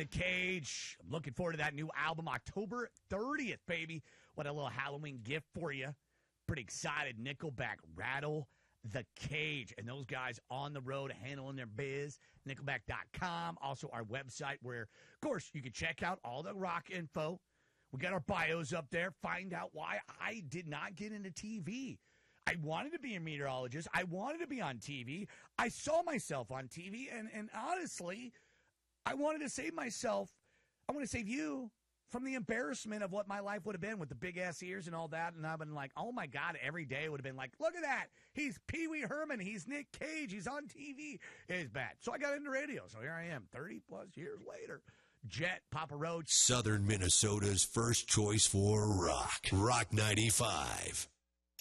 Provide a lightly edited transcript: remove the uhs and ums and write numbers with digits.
Nick Cage. I'm looking forward to that new album, October 30th, baby. What a little Halloween gift for you. Pretty excited. Nickelback, Rattle the Cage. And those guys on the road handling their biz. Nickelback.com. Also our website where, of course, you can check out all the rock info. We got our bios up there. Find out why I did not get into TV. I wanted to be a meteorologist. I wanted to be on TV. I saw myself on TV. And honestly, I wanted to save myself. I want to save you from the embarrassment of what my life would have been with the big-ass ears and all that. And I've been like, oh, my God, every day would have been like, look at that. He's Pee Wee Herman. He's Nick Cage. He's on TV. It's bad. So I got into radio. So here I am 30-plus years later. Jet, Papa Roach. Southern Minnesota's first choice for rock. Rock 95.